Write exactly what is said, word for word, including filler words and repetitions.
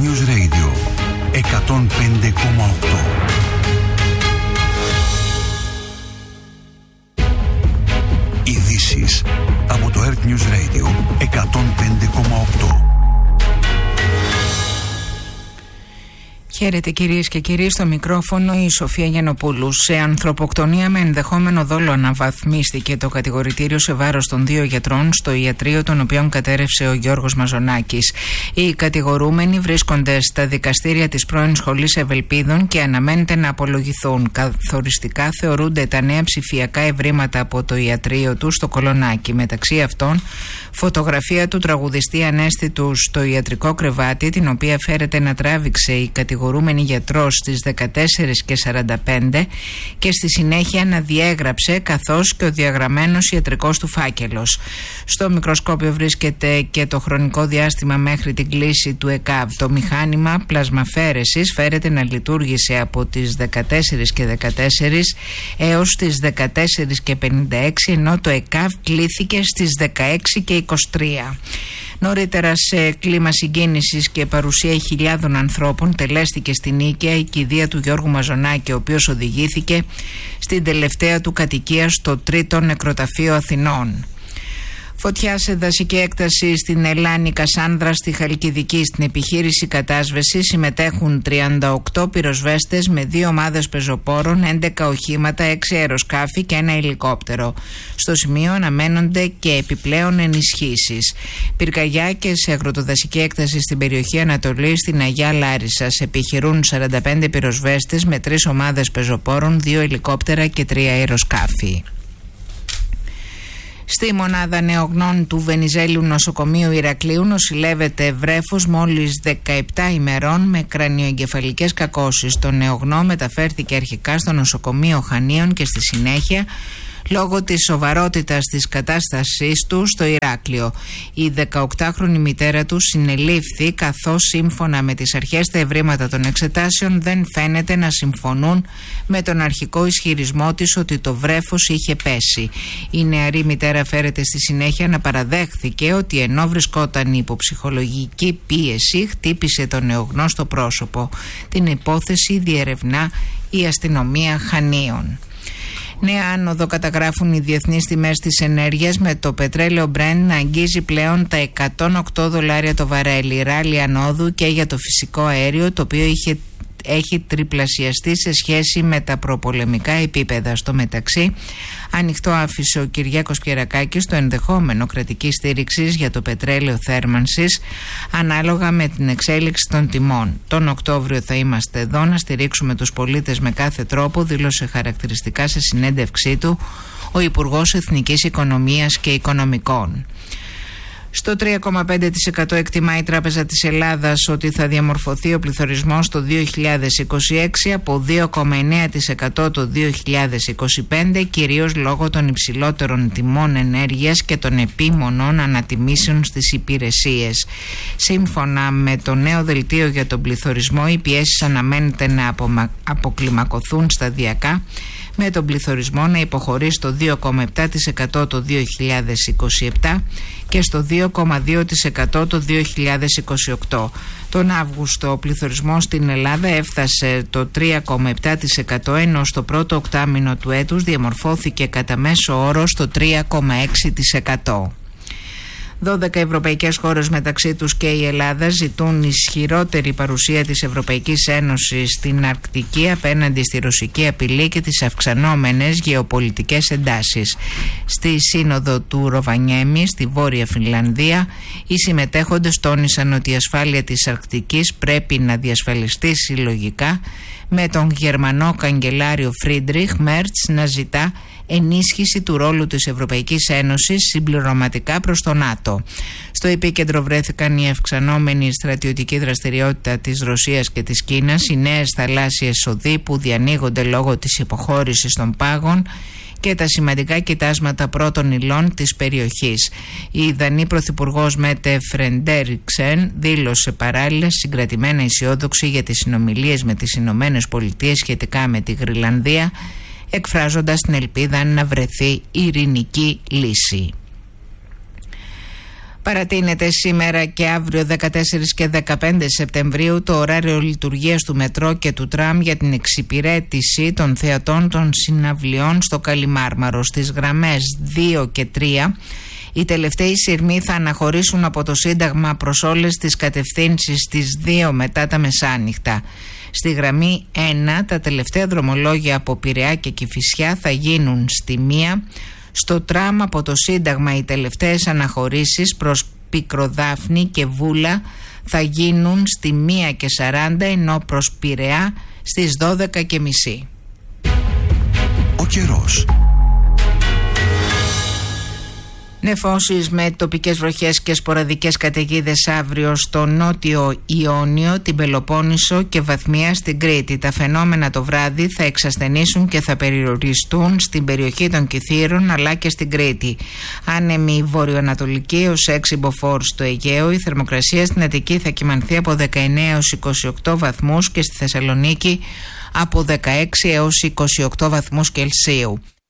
News Radio εκατόν πέντε κόμμα οκτώ. Ειδήσεις από το Earth News Radio εκατόν πέντε κόμμα οκτώ. Χαίρετε κυρίες και κύριοι, στο μικρόφωνο η Σοφία Γιαννοπούλου. Σε ανθρωποκτονία με ενδεχόμενο δόλο αναβαθμίστηκε το κατηγορητήριο σε βάρος των δύο γιατρών στο ιατρείο των οποίων κατέρευσε ο Γιώργος Μαζονάκης. Οι κατηγορούμενοι βρίσκονται στα δικαστήρια της πρώην Σχολής Ευελπίδων και αναμένεται να απολογηθούν. Καθοριστικά θεωρούνται τα νέα ψηφιακά ευρήματα από το ιατρείο του στο Κολονάκι. Μεταξύ αυτών, φωτογραφία του τραγουδιστή ανέστητου στο ιατρικό κρεβάτι, την οποία φέρεται να τράβηξε η κατηγορούμενη γιατρός στις δεκατέσσερις και σαράντα πέντε και στη συνέχεια να διέγραψε, καθώς και ο διαγραμμένος ιατρικός του φάκελος. Στο μικροσκόπιο βρίσκεται και το χρονικό διάστημα μέχρι την κλίση του ΕΚΑΒ. Το μηχάνημα πλασμαφέρεσης φέρεται να λειτουργήσε από τις δεκατέσσερις και δεκατέσσερις έως τις δεκατέσσερις και πενήντα έξι, ενώ το ΕΚΑΒ κλήθηκε στις δεκαέξι και είκοσι τρία. Νωρίτερα, σε κλίμα συγκίνησης και παρουσία χιλιάδων ανθρώπων, τελέστηκε στην Νίκαια η κηδεία του Γιώργου Μαζονάκη, ο οποίος οδηγήθηκε στην τελευταία του κατοικία στο τρίτο νεκροταφείο Αθηνών. Φωτιά σε δασική έκταση στην Ελλάνη Κασάνδρα στη Χαλκιδική. Στην επιχείρηση κατάσβεσης συμμετέχουν τριάντα οκτώ πυροσβέστες με δύο ομάδες πεζοπόρων, έντεκα οχήματα, έξι αεροσκάφη και ένα ελικόπτερο. Στο σημείο αναμένονται και επιπλέον ενισχύσεις. Πυρκαγιά και σε αγροτοδασική έκταση στην περιοχή Ανατολή στην Αγιά Λάρισσας. Επιχειρούν σαράντα πέντε πυροσβέστες με τρεις ομάδες πεζοπόρων, δύο ελικόπτερα και τρία αεροσκάφη. Στη μονάδα νεογνών του Βενιζέλιου Νοσοκομείου Ηρακλείου νοσηλεύεται βρέφος μόλις δεκαεπτά ημερών με κρανιοεγκεφαλικές κακώσεις. Το νεογνώ μεταφέρθηκε αρχικά στο νοσοκομείο Χανίων και στη συνέχεια, λόγω της σοβαρότητας της κατάστασής του, στο Ηράκλειο. Η δεκαοκτάχρονη μητέρα του συνελήφθη, καθώς σύμφωνα με τις αρχές τα ευρήματα των εξετάσεων δεν φαίνεται να συμφωνούν με τον αρχικό ισχυρισμό της ότι το βρέφος είχε πέσει. Η νεαρή μητέρα φέρεται στη συνέχεια να παραδέχθηκε ότι ενώ βρισκόταν υπό ψυχολογική πίεση χτύπησε τον νεογνώ στο πρόσωπο. Την υπόθεση διερευνά η αστυνομία Χανίων. Νέα άνοδο καταγράφουν οι διεθνείς τιμές της ενέργειας, με το πετρέλαιο Brent να αγγίζει πλέον τα εκατόν οκτώ δολάρια το βαρέλι. Ράλι ανόδου και για το φυσικό αέριο, το οποίο είχε έχει τριπλασιαστεί σε σχέση με τα προπολεμικά επίπεδα. Στο μεταξύ, ανοιχτό άφησε ο Κυριάκος Πιερακάκης το ενδεχόμενο κρατικής στήριξης για το πετρέλαιο θέρμανσης ανάλογα με την εξέλιξη των τιμών. Τον Οκτώβριο θα είμαστε εδώ να στηρίξουμε τους πολίτες με κάθε τρόπο, δήλωσε χαρακτηριστικά σε συνέντευξή του ο Υπουργός Εθνικής Οικονομίας και Οικονομικών. Στο τρία κόμμα πέντε τοις εκατό εκτιμά η Τράπεζα της Ελλάδας ότι θα διαμορφωθεί ο πληθωρισμός το δύο χιλιάδες είκοσι έξι από δύο κόμμα εννέα τοις εκατό το δύο χιλιάδες είκοσι πέντε, κυρίως λόγω των υψηλότερων τιμών ενέργειας και των επίμονων ανατιμήσεων στις υπηρεσίες. Σύμφωνα με το νέο δελτίο για τον πληθωρισμό, οι πιέσεις αναμένεται να αποκλιμακωθούν σταδιακά, με τον πληθωρισμό να υποχωρεί στο δύο κόμμα επτά τοις εκατό το δύο χιλιάδες είκοσι επτά και στο δύο κόμμα δύο τοις εκατό το δύο χιλιάδες είκοσι οκτώ. Τον Αύγουστο ο πληθωρισμός στην Ελλάδα έφτασε το τρία κόμμα επτά τοις εκατό, ενώ στο πρώτο οκτάμηνο του έτους διαμορφώθηκε κατά μέσο όρο στο τρία κόμμα έξι τοις εκατό. δώδεκα ευρωπαϊκές χώρες, μεταξύ τους και η Ελλάδα, ζητούν ισχυρότερη παρουσία της Ευρωπαϊκής Ένωσης στην Αρκτική απέναντι στη ρωσική απειλή και τις αυξανόμενες γεωπολιτικές εντάσεις. Στη σύνοδο του Ροβανιέμι στη Βόρεια Φινλανδία, οι συμμετέχοντες τόνισαν ότι η ασφάλεια της Αρκτικής πρέπει να διασφαλιστεί συλλογικά, με τον Γερμανό καγκελάριο Φρίντριχ Μέρτς να ζητά ενίσχυση του ρόλου της Ευρωπαϊκής Ένωσης συμπληρωματικά προς το ΝΑΤΟ. Στο επίκεντρο βρέθηκαν η αυξανόμενη στρατιωτική δραστηριότητα της Ρωσίας και της Κίνας, οι νέες θαλάσσιες οδοί που διανοίγονται λόγω της υποχώρησης των πάγων και τα σημαντικά κοιτάσματα πρώτων υλών της περιοχής. Η Δανή Πρωθυπουργός Μέτε Φρεντέρικσεν δήλωσε παράλληλα συγκρατημένα αισιόδοξη για τις συνομιλίες με τις Ηνωμένες Πολιτείες σχετικά με τη Γροιλανδία, εκφράζοντας την ελπίδα να βρεθεί ειρηνική λύση. Παρατείνεται σήμερα και αύριο δεκατέσσερις και δεκαπέντε Σεπτεμβρίου το ωράριο λειτουργίας του μετρό και του τραμ για την εξυπηρέτηση των θεατών των συναυλιών στο Καλιμάρμαρο. Στις γραμμές δύο και τρία οι τελευταίοι σειρμοί θα αναχωρήσουν από το Σύνταγμα προς όλες τις κατευθύνσεις στις δύο μετά τα μεσάνυχτα. Στη γραμμή ένα τα τελευταία δρομολόγια από Πειραιά και Κηφισιά θα γίνουν στη μία. Στο τραμ από το Σύνταγμα οι τελευταίες αναχωρήσεις προς Πικροδάφνη και Βούλα θα γίνουν στη μία και σαράντα, ενώ προς Πειραιά στις δώδεκα και μισή. Ο καιρός. Νεφώσεις με τοπικές βροχές και σποραδικές καταιγίδες αύριο στο νότιο Ιόνιο, την Πελοπόννησο και βαθμία στην Κρήτη. Τα φαινόμενα το βράδυ θα εξασθενήσουν και θα περιοριστούν στην περιοχή των Κιθήρων αλλά και στην Κρήτη. Άνεμη βορειοανατολική έως έξι μποφόρ στο Αιγαίο. Η θερμοκρασία στην Αττική θα κυμανθεί από δεκαεννέα έως είκοσι οκτώ βαθμούς και στη Θεσσαλονίκη από δεκαέξι έως είκοσι οκτώ βαθμούς Κελσίου.